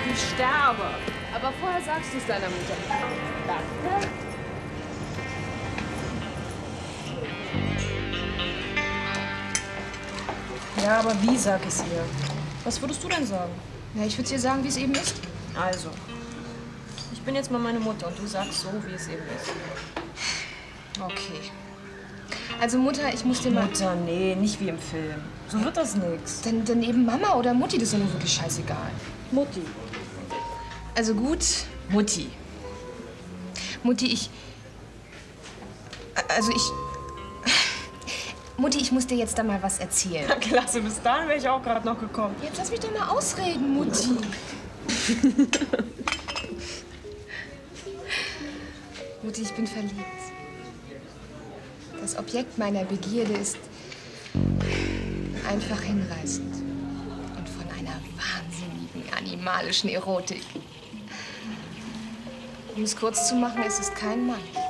ich sterbe. Aber vorher sagst du es deiner Mutter. Danke. Ja, aber wie sag ich's ihr? Was würdest du denn sagen? Ja, ich würde dir sagen, wie es eben ist. Also, ich bin jetzt mal meine Mutter und du sagst so, wie es eben ist. Okay. Also Mutter, ich muss dir mal... Mutter, nee, nicht wie im Film. So wird das nix. Dann eben Mama oder Mutti, das ist ja nun wirklich scheißegal. Mutti. Also gut, Mutti. Mutti, Mutti, ich muss dir jetzt da mal was erzählen. Na klasse, bis dahin wäre ich auch gerade noch gekommen. Jetzt lass mich doch mal ausreden, Mutti. Mutti, ich bin verliebt. Das Objekt meiner Begierde ist einfach hinreißend. Und von einer wahnsinnigen, animalischen Erotik. Um es kurz zu machen, es ist kein Mann.